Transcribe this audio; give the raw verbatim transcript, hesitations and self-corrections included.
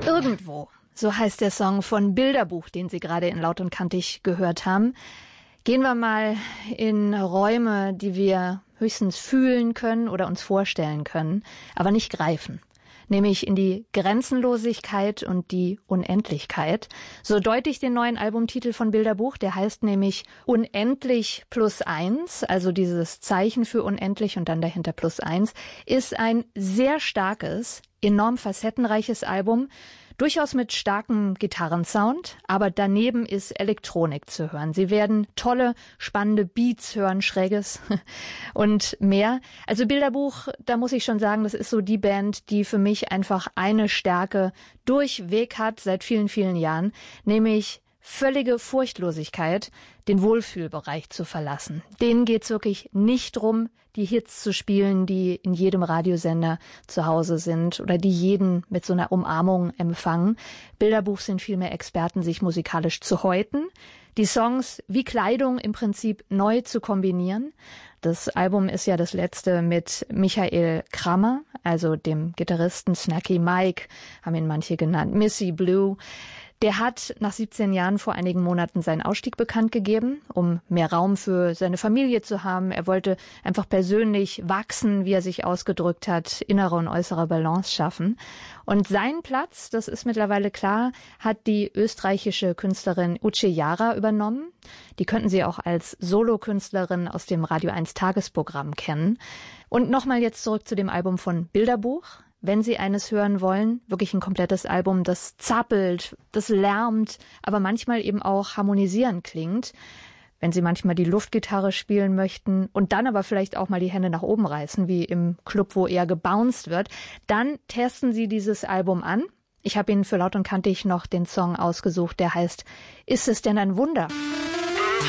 Irgendwo, so heißt der Song von Bilderbuch, den Sie gerade in Laut und Kantig gehört haben. Gehen wir mal in Räume, die wir höchstens fühlen können oder uns vorstellen können, aber nicht greifen. Nämlich in die Grenzenlosigkeit und die Unendlichkeit. So deute ich den neuen Albumtitel von Bilderbuch, der heißt nämlich Unendlich plus eins, also dieses Zeichen für unendlich und dann dahinter plus eins, ist ein sehr starkes, enorm facettenreiches Album, durchaus mit starkem Gitarrensound, aber daneben ist Elektronik zu hören. Sie werden tolle, spannende Beats hören, Schräges und mehr. Also Bilderbuch, da muss ich schon sagen, das ist so die Band, die für mich einfach eine Stärke durchweg hat seit vielen, vielen Jahren, nämlich völlige Furchtlosigkeit, den Wohlfühlbereich zu verlassen. Denen geht's wirklich nicht drum, die Hits zu spielen, die in jedem Radiosender zu Hause sind oder die jeden mit so einer Umarmung empfangen. Bilderbuch sind vielmehr Experten, sich musikalisch zu häuten, die Songs wie Kleidung im Prinzip neu zu kombinieren. Das Album ist ja das letzte mit Michael Krammer, also dem Gitarristen Snacky Mike, haben ihn manche genannt, Missy Blue. Der hat nach siebzehn Jahren vor einigen Monaten seinen Ausstieg bekannt gegeben, um mehr Raum für seine Familie zu haben. Er wollte einfach persönlich wachsen, wie er sich ausgedrückt hat, innere und äußere Balance schaffen. Und seinen Platz, das ist mittlerweile klar, hat die österreichische Künstlerin Uche Jara übernommen. Die könnten Sie auch als Solokünstlerin aus dem Radio eins Tagesprogramm kennen. Und nochmal jetzt zurück zu dem Album von Bilderbuch. Wenn Sie eines hören wollen, wirklich ein komplettes Album, das zappelt, das lärmt, aber manchmal eben auch harmonisierend klingt. Wenn Sie manchmal die Luftgitarre spielen möchten und dann aber vielleicht auch mal die Hände nach oben reißen, wie im Club, wo eher gebounced wird, dann testen Sie dieses Album an. Ich habe Ihnen für Laut und Kantig noch den Song ausgesucht, der heißt Ist es denn ein Wunder?